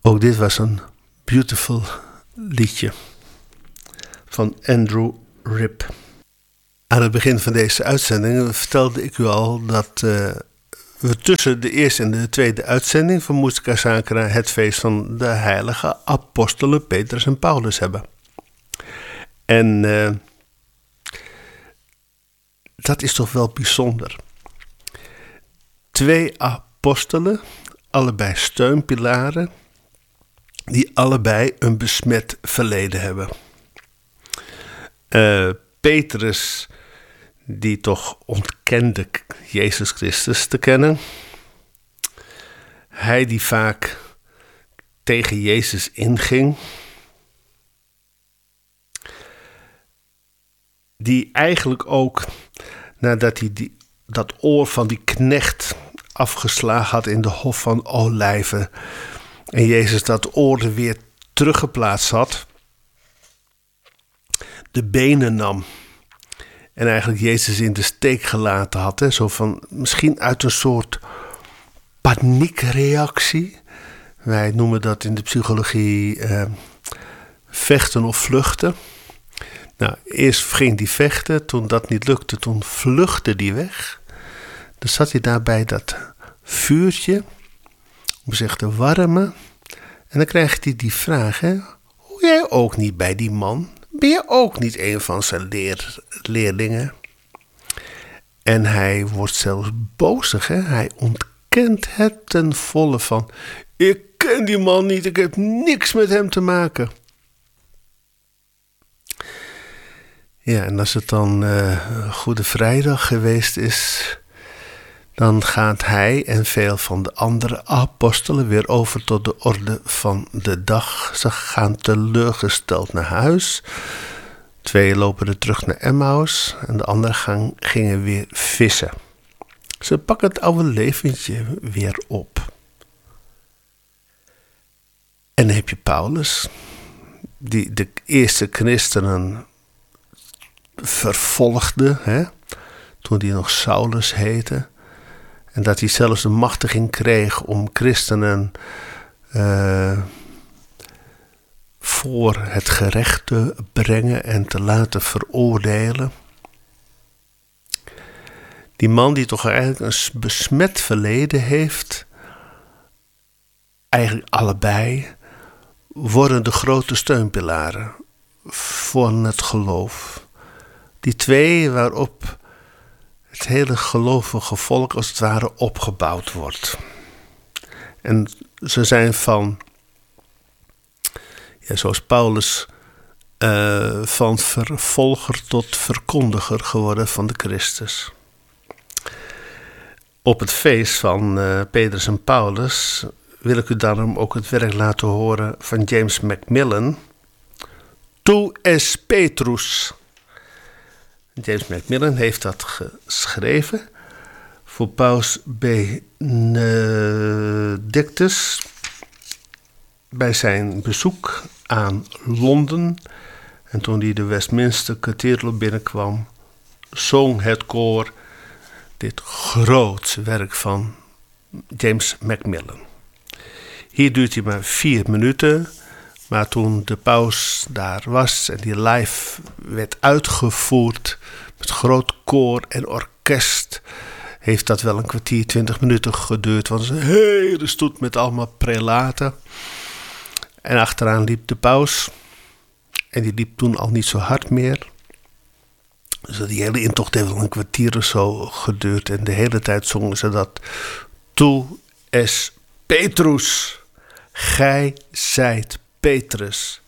Ook dit was een beautiful liedje van Andrew Ripp. Aan het begin van deze uitzending vertelde ik u al dat we tussen de eerste en de tweede uitzending van Musica Sacra het feest van de heilige apostelen Petrus en Paulus hebben. En dat is toch wel bijzonder. 2 apostelen, allebei steunpilaren, die allebei een besmet verleden hebben. Petrus, die toch ontkende Jezus Christus te kennen. Hij die vaak tegen Jezus inging. Die eigenlijk ook, nadat hij dat oor van die knecht afgeslagen had in de Hof van Olijven, en Jezus dat oor er weer teruggeplaatst had, de benen nam en eigenlijk Jezus in de steek gelaten had. Hè? Zo van, misschien uit een soort paniekreactie. Wij noemen dat in de psychologie vechten of vluchten. Nou, eerst ging hij vechten, toen dat niet lukte, toen vluchtte hij weg. Dan zat hij daar bij dat vuurtje om zich te warmen. En dan krijgt hij die vraag, hè? Hoe jij ook niet bij die man? Ben je ook niet een van zijn leerlingen? En hij wordt zelfs bozig, hè? Hij ontkent het ten volle van, ik ken die man niet, ik heb niks met hem te maken. Ja, en als het dan Goede Vrijdag geweest is, dan gaat hij en veel van de andere apostelen weer over tot de orde van de dag. Ze gaan teleurgesteld naar huis. 2 lopen er terug naar Emmaus en de anderen gingen weer vissen. Ze pakken het oude leventje weer op. En dan heb je Paulus, die de eerste christenen vervolgde, hè, toen hij nog Saulus heette. En dat hij zelfs de machtiging kreeg om christenen voor het gerecht te brengen en te laten veroordelen. Die man die toch eigenlijk een besmet verleden heeft, eigenlijk allebei, worden de grote steunpilaren voor het geloof. Die 2 waarop het hele gelovige volk als het ware opgebouwd wordt. En ze zijn van, ja, zoals Paulus, van vervolger tot verkondiger geworden van de Christus. Op het feest van Petrus en Paulus wil ik u daarom ook het werk laten horen van James Macmillan. Tu es Petrus. James Macmillan heeft dat geschreven voor Paus Benedictus bij zijn bezoek aan Londen. En toen hij de Westminster Cathedral binnenkwam, zong het koor dit grootse werk van James Macmillan. Hier duurt hij maar 4 minuten, maar toen de paus daar was en die live werd uitgevoerd met groot koor en orkest, heeft dat wel een kwartier, 20 minuten geduurd. Want het is een hele stoet met allemaal prelaten. En achteraan liep de paus. En die liep toen al niet zo hard meer. Dus die hele intocht heeft wel een kwartier of zo geduurd. En de hele tijd zongen ze dat. Tu es Petrus. Gij zijt Petrus.